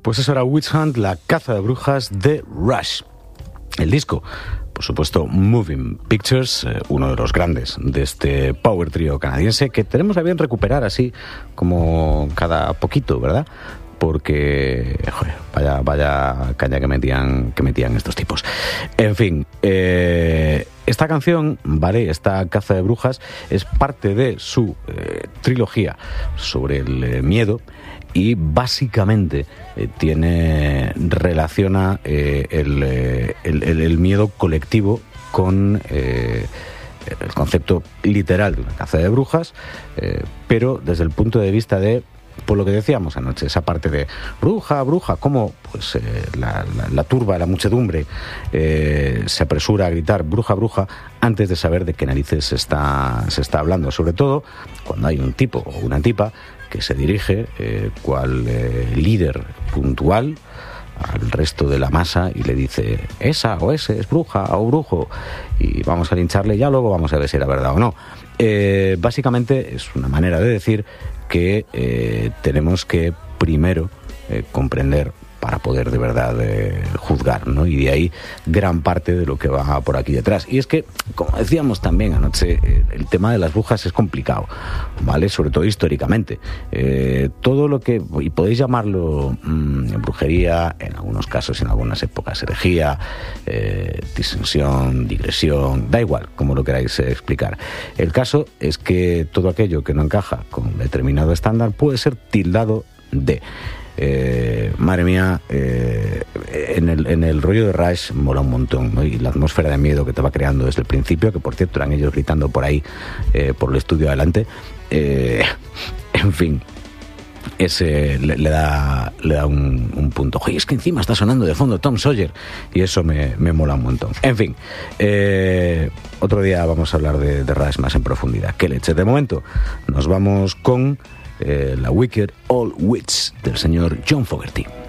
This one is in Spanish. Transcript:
Pues eso era Witch Hunt, la caza de brujas de Rush. El disco, por supuesto, Moving Pictures, uno de los grandes de este power trio canadiense, que tenemos a bien recuperar así como cada poquito, ¿verdad? Porque, joder, vaya caña que metían estos tipos. En fin, esta canción, ¿vale? Esta caza de brujas es parte de su trilogía sobre el miedo y básicamente relaciona el miedo colectivo con el concepto literal de una caza de brujas, pero desde el punto de vista de, por lo que decíamos anoche, esa parte de bruja, cómo pues, la turba, la muchedumbre se apresura a gritar bruja, antes de saber de qué narices se está hablando, sobre todo cuando hay un tipo o una tipa que se dirige cual líder puntual al resto de la masa y le dice esa o ese es bruja o brujo y vamos a lincharle, ya luego vamos a ver si era verdad o no. Básicamente es una manera de decir que tenemos que primero comprender para poder de verdad juzgar, ¿no? Y de ahí gran parte de lo que va por aquí detrás. Y es que, como decíamos también anoche, el tema de las brujas es complicado, ¿vale? Sobre todo históricamente. Todo lo que, y podéis llamarlo brujería, en algunos casos, en algunas épocas, herejía, disensión, digresión, da igual, como lo queráis explicar. El caso es que todo aquello que no encaja con determinado estándar puede ser tildado de... madre mía, en el rollo de Rush mola un montón, ¿no? Y la atmósfera de miedo que te va creando desde el principio, que por cierto eran ellos gritando por ahí por el estudio adelante, en fin, ese le da un punto. Oye, es que encima está sonando de fondo Tom Sawyer y eso me mola un montón. En fin, otro día vamos a hablar de Rush más en profundidad. Qué leche. De momento nos vamos con la Wicked Old Witch del señor John Fogerty.